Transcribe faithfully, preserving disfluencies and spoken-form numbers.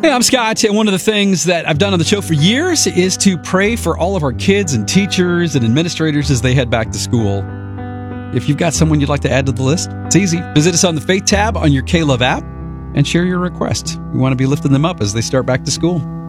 Hey, I'm Scott, and one of the things that I've done on the show for years is to pray for all of our kids and teachers and administrators as they head back to school. If you've got someone you'd like to add to the list, it's easy. Visit us on the Faith tab on your K-Love app and share your request. We want to be lifting them up as they start back to school.